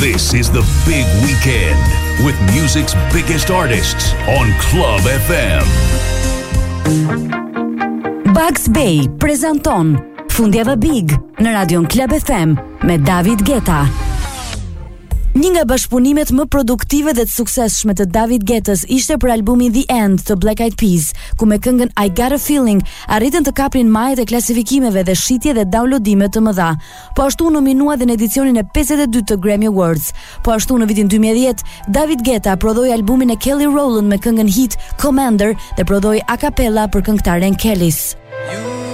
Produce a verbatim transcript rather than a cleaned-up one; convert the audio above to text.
This is the big weekend with music's biggest artists on Club F M. Bugs Bay prezanton Fundjava Big në Radion Club F M me David Guetta. Një nga bashkëpunimet më produktive dhe të suksesshme të David Guettës ishte për albumin The End të Black Eyed Peas, ku me këngën I Got a Feeling arritën të kapnin majët e klasifikimeve dhe shitje dhe downloadime të mëdha. Po ashtu nominua dhe në edicionin e pesëdhjetë e dytë të Grammy Awards. Po ashtu në vitin dy mijë e dhjetë, David Guetta prodhoi albumin e Kelly Rowland me këngën hit Commander dhe prodhoi a cappella për këngëtaren Kellys.